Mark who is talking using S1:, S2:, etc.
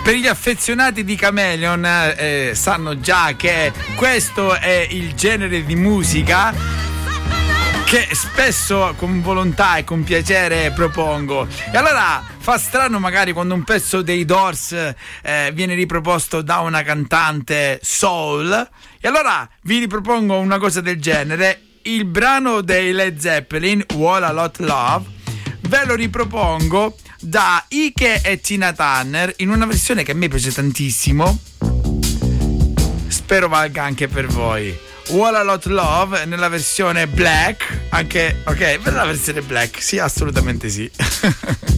S1: Per gli affezionati di Chameleon sanno già che questo è il genere di musica che spesso con volontà e con piacere propongo. E allora fa strano magari quando un pezzo dei Doors viene riproposto da una cantante soul. E allora vi ripropongo una cosa del genere. Il brano dei Led Zeppelin, Wall a Lot Love, ve lo ripropongo da Ike e Tina Turner in una versione che a me piace tantissimo. Spero valga anche per voi. Wall a Lot Love nella versione black, anche ok, per la versione black, sì, assolutamente sì.